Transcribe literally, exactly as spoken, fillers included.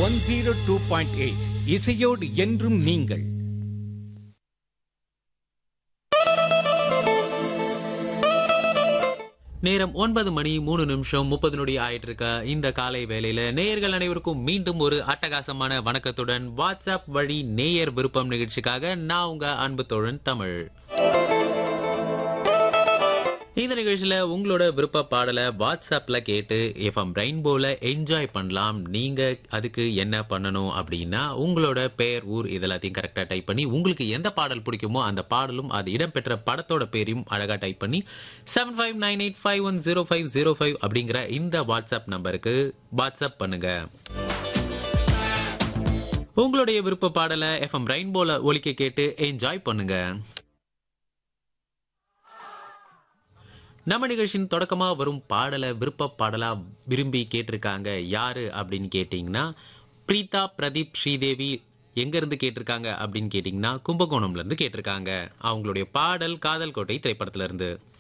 One zero two point eight இசையோடு என்றும் நீங்கள். நேரம் ஒன்பது மணி மூணு நிமிஷம் முப்பது நொடி ஆயிட்டு இருக்க இந்த காலை வேளையில நேயர்கள் அனைவருக்கும் மீண்டும் ஒரு அட்டகாசமான வணக்கத்துடன் வாட்ஸ்அப் வழி நேயர் விருப்பம் நிகழ்ச்சிக்காக நான் உங்க அன்பு தோழன் தமிழ். இந்த நிகழ்ச்சியில உங்களோட விருப்ப பாடலை வாட்ஸ்அப்ல கேட்டு எஃப்எம் ரெயின்போல என்ஜாய் பண்ணலாம். நீங்க அதுக்கு என்ன பண்ணணும் அப்படின்னா உங்களோட பெயர், ஊர் இதெல்லாத்தையும் கரெக்டா டைப் பண்ணி உங்களுக்கு எந்த பாடல் பிடிக்குமோ அந்த பாடலும் அது இடம்பெற்ற படத்தோட பேரையும் அழகா டைப் பண்ணி seven five nine eight five one zero five zero five அப்படிங்கிற இந்த வாட்ஸ்அப் நம்பருக்கு வாட்ஸ்அப் பண்ணுங்க. உங்களுடைய விருப்ப பாடலை எஃப்எம் ரெயின்போல ஒலிக்க கேட்டு என்ஜாய் பண்ணுங்க. நம்ம நிகழ்ச்சியின் தொடக்கமா வரும் பாடலை விருப்ப பாடலா விரும்பி கேட்டிருக்காங்க யாரு அப்படின்னு கேட்டீங்கன்னா பிரீதா பிரதீப் ஸ்ரீதேவி. எங்க இருந்து கேட்டிருக்காங்க அப்படின்னு கேட்டீங்கன்னா கும்பகோணம்ல இருந்து கேட்டிருக்காங்க. அவங்களுடைய பாடல் காதல் கோட்டை திரைப்படத்துல இருந்து.